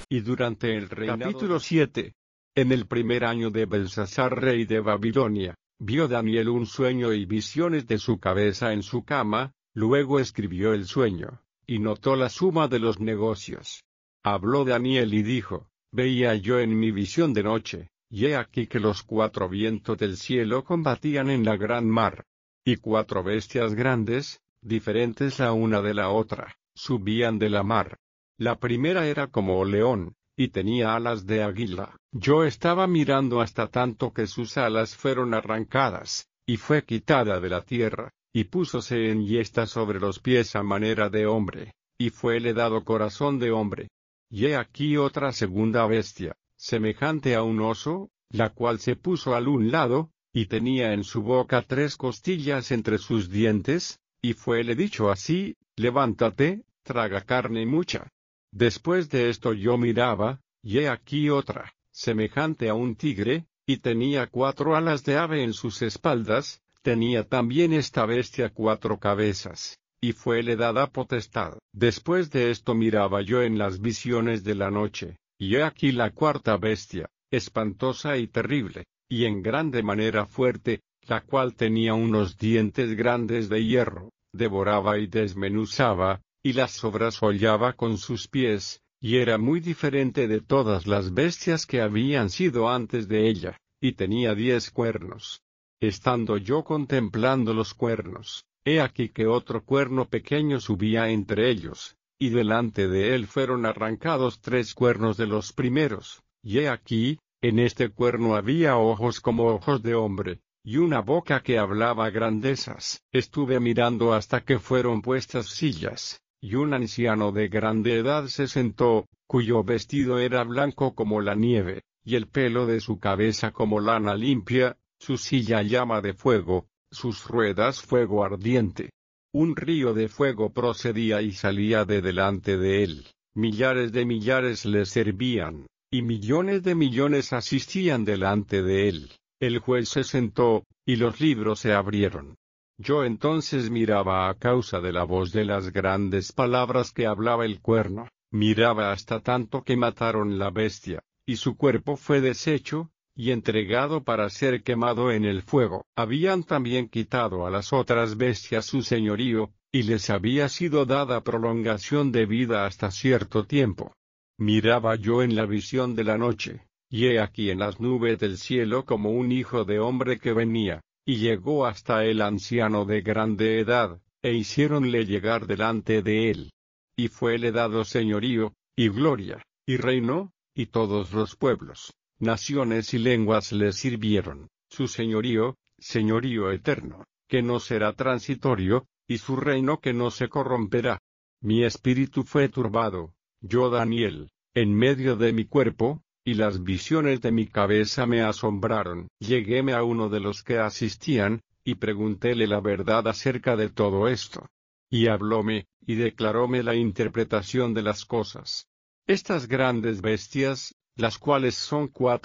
Y durante el reinado Capítulo 7. En el primer año de Belsasar rey de Babilonia, vio Daniel un sueño y visiones de su cabeza en su cama, luego escribió el sueño, y notó la suma de los negocios. Habló Daniel y dijo, veía yo en mi visión de noche, y he aquí que los 4 vientos del cielo combatían en la gran mar. Y 4 bestias grandes, diferentes la una de la otra, subían de la mar. La primera era como león, y tenía alas de águila. Yo estaba mirando hasta tanto que sus alas fueron arrancadas, y fue quitada de la tierra, y púsose en yesta sobre los pies a manera de hombre, y fuele dado corazón de hombre. Y he aquí otra segunda bestia, semejante a un oso, la cual se puso al un lado, y tenía en su boca 3 costillas entre sus dientes, y fuele dicho así, levántate, traga carne mucha. Después de esto yo miraba, y he aquí otra, semejante a un tigre, y tenía 4 alas de ave en sus espaldas, tenía también esta bestia 4 cabezas, y fuele dada potestad. Después de esto miraba yo en las visiones de la noche, y he aquí la 4ª bestia, espantosa y terrible, y en grande manera fuerte, la cual tenía unos dientes grandes de hierro, devoraba y desmenuzaba, y las hollaba con sus pies, y era muy diferente de todas las bestias que habían sido antes de ella, y tenía 10 cuernos. Estando yo contemplando los cuernos, he aquí que otro cuerno pequeño subía entre ellos, y delante de él fueron arrancados 3 cuernos de los primeros, y he aquí, en este cuerno había ojos como ojos de hombre, y una boca que hablaba grandezas. Estuve mirando hasta que fueron puestas sillas, y un anciano de grande edad se sentó, cuyo vestido era blanco como la nieve, y el pelo de su cabeza como lana limpia, su silla llama de fuego, sus ruedas fuego ardiente. Un río de fuego procedía y salía de delante de él, millares de millares le servían, y millones de millones asistían delante de él. El juez se sentó, y los libros se abrieron. Yo entonces miraba a causa de la voz de las grandes palabras que hablaba el cuerno, miraba hasta tanto que mataron la bestia, y su cuerpo fue deshecho, y entregado para ser quemado en el fuego. Habían también quitado a las otras bestias su señorío, y les había sido dada prolongación de vida hasta cierto tiempo. Miraba yo en la visión de la noche, y he aquí en las nubes del cielo como un hijo de hombre que venía, y llegó hasta el anciano de grande edad, e hiciéronle llegar delante de él. Y fuele dado señorío, y gloria, y reino, y todos los pueblos, naciones y lenguas le sirvieron. Su señorío, señorío eterno, que no será transitorio, y su reino que no se corromperá. Mi espíritu fue turbado, yo Daniel, en medio de mi cuerpo, y las visiones de mi cabeza me asombraron. Lleguéme a uno de los que asistían, y preguntéle la verdad acerca de todo esto. Y hablóme, y declaróme la interpretación de las cosas. Estas grandes bestias, las cuales son 4